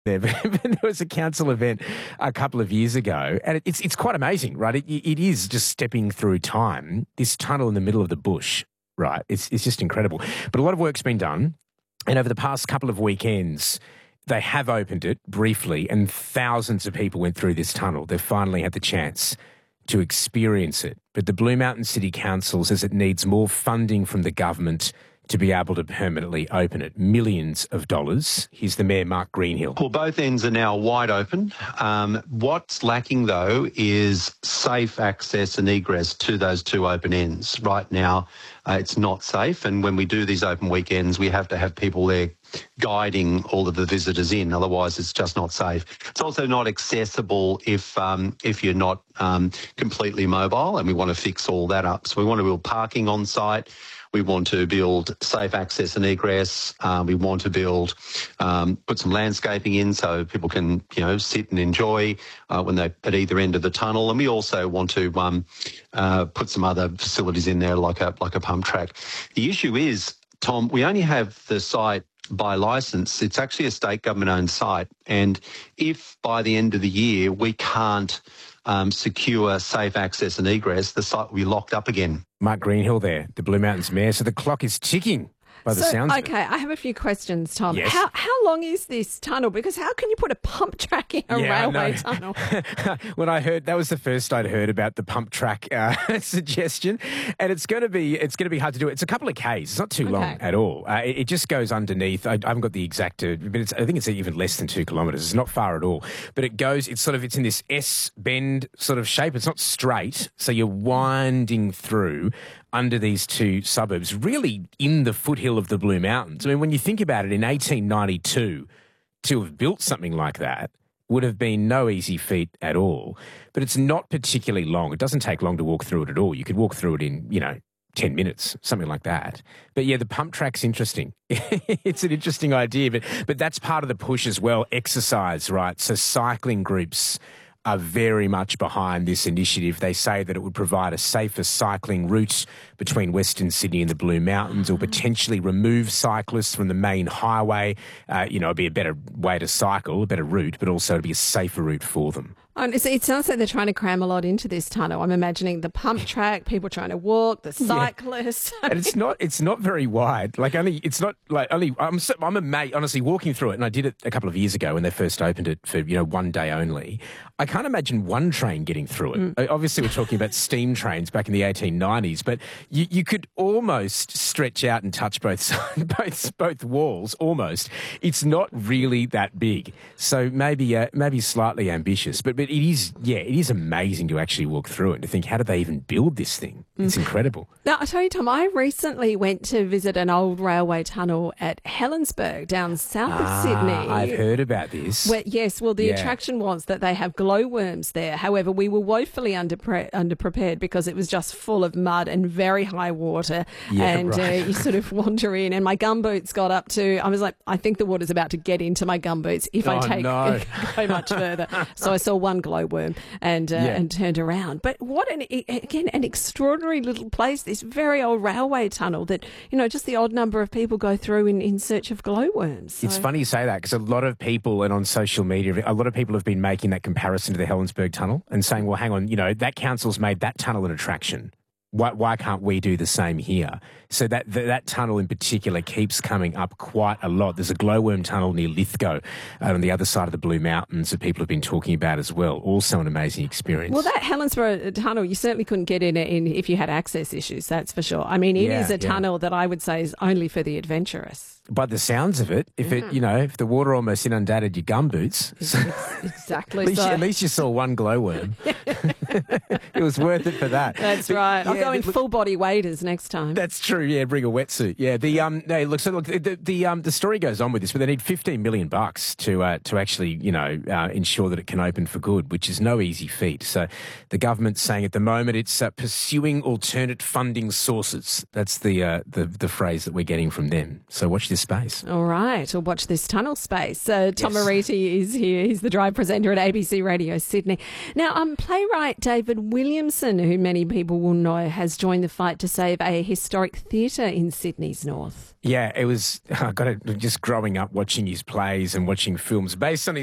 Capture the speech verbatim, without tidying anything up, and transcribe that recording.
there. There was a council event a couple of years ago, and it, it's it's quite amazing, right? It, it is just stepping through time. This tunnel in the middle of the bush, right? It's it's just incredible. But a lot of work's been done, and over the past couple of weekends, they have opened it briefly, and thousands of people went through this tunnel. They've finally had the chance to experience it. But the Blue Mountain City Council says it needs more funding from the government to be able to permanently open it. Millions of dollars. Here's the Mayor, Mark Greenhill. Well, both ends are now wide open. Um, what's lacking, though, is safe access and egress to those two open ends. Right now, uh, it's not safe, and when we do these open weekends, we have to have people there guiding all of the visitors in. Otherwise, it's just not safe. It's also not accessible if um, if you're not um, completely mobile, and we want to fix all that up. So we want to build parking on site. We want to build safe access and egress. Um, we want to build, um, put some landscaping in so people can, you know, sit and enjoy uh, when they're at either end of the tunnel. And we also want to um, uh, put some other facilities in there, like a like a pump track. The issue is, Tom, we only have the site by licence. It's actually a state government-owned site, and if by the end of the year we can't Um, secure safe access and egress, the site will be locked up again. Mark Greenhill there, the Blue Mountains Mayor. So the clock is ticking by the so, sounds okay, of it. I have a few questions, Tom. Yes. How how long is this tunnel? Because how can you put a pump track in a Yeah, railway I tunnel? When I heard, that was the first I'd heard about the pump track uh, suggestion, and it's going to be it's going to be hard to do. It's a couple of k's. It's not too Okay. long at all. Uh, it, it just goes underneath. I, I haven't got the exact, uh, but it's, I think it's even less than two kilometres. It's not far at all. But it goes. It's sort of it's in this S bend sort of shape. It's not straight, so you're winding through under these two suburbs, really in the foothill of the Blue Mountains. I mean, when you think about it, in eighteen ninety-two, to have built something like that would have been no easy feat at all. But it's not particularly long. It doesn't take long to walk through it at all. You could walk through it in, you know, ten minutes, something like that. But yeah, the pump track's interesting. It's an interesting idea, but but that's part of the push as well, exercise, right? So cycling groups are very much behind this initiative. They say that it would provide a safer cycling route between Western Sydney and the Blue Mountains, or potentially remove cyclists from the main highway. Uh, you know, it'd be a better way to cycle, a better route, but also it'd be a safer route for them. Um, it's, it sounds like they're trying to cram a lot into this tunnel. I'm imagining the pump track, people trying to walk, the cyclists. Yeah. And it's not it's not very wide. Like only it's not like only I'm so, I'm amazed, honestly, walking through it, and I did it a couple of years ago when they first opened it for, you know, one day only. I can't imagine one train getting through it. Mm. Obviously, we're talking about steam trains back in the eighteen nineties, but you, you could almost stretch out and touch both sides, both both walls. Almost, it's not really that big. So maybe uh, maybe slightly ambitious, but. But it is, yeah, it is amazing to actually walk through it and to think, how did they even build this thing? It's mm. incredible. Now, I tell you, Tom, I recently went to visit an old railway tunnel at Helensburgh down south ah, of Sydney. I've heard about this. Where, yes, well, the yeah. attraction was that they have glowworms there. However, we were woefully underpre- underprepared because it was just full of mud and very high water. Yeah, and right. uh, you sort of wander in, and my gumboots got up to, I was like, I think the water's about to get into my gumboots if oh, I take no. go much further. So I saw one glowworm and uh, yeah. and turned around. But what an again an extraordinary little place, this very old railway tunnel that, you know, just the odd number of people go through in, in search of glowworms. So. It's funny you say that, because a lot of people, and on social media, a lot of people have been making that comparison to the Helensburgh tunnel and saying, well, hang on, you know, that council's made that tunnel an attraction. Why, why can't we do the same here? So that, that that tunnel in particular keeps coming up quite a lot. There's a glowworm tunnel near Lithgow uh, on the other side of the Blue Mountains that people have been talking about as well. Also an amazing experience. Well, that Helensburgh tunnel, you certainly couldn't get in, in if you had access issues, that's for sure. I mean, it yeah, is a yeah. tunnel that I would say is only for the adventurous. By the sounds of it, if Mm. it, you know, if the water almost inundated your gumboots, It's, it's exactly at, least so. you, at least you saw one glowworm. It was worth it for that. That's But, right. I'll yeah, go in look, full body waders next time. That's true. Yeah, bring a wetsuit. Yeah. The um. No, look. So look. The the um. The story goes on with this, but they need fifteen million bucks to uh to actually you know uh, ensure that it can open for good, which is no easy feat. So, the government's saying at the moment it's uh, pursuing alternate funding sources. That's the uh the the phrase that we're getting from them. So watch this. space. All right, or watch this tunnel space. Uh, Tom Yes. Ariti is here. He's the drive presenter at A B C Radio Sydney. Now, um, playwright David Williamson, who many people will know, has joined the fight to save a historic theatre in Sydney's north. Yeah, it was, I got it just growing up watching his plays and watching films based on his